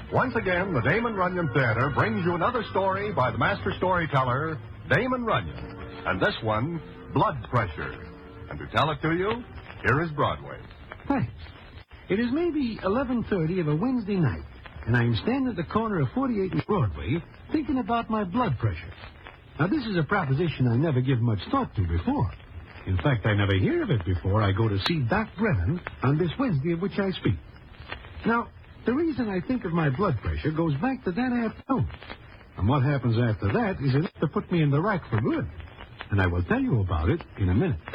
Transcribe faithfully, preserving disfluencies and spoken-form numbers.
Once again, the Damon Runyon Theater brings you another story by the master storyteller, Damon Runyon. And this one, Blood Pressure. And to tell it to you, here is Broadway. Thanks. It is maybe eleven thirty of a Wednesday night, and I am standing at the corner of forty-eighth and Broadway thinking about my blood pressure. Now, this is a proposition I never give much thought to before. In fact, I never hear of it before I go to see Doc Brennan on this Wednesday of which I speak. Now, the reason I think of my blood pressure goes back to that afternoon. And what happens after that is enough to put me in the rack for good. And I will tell you about it in a minute.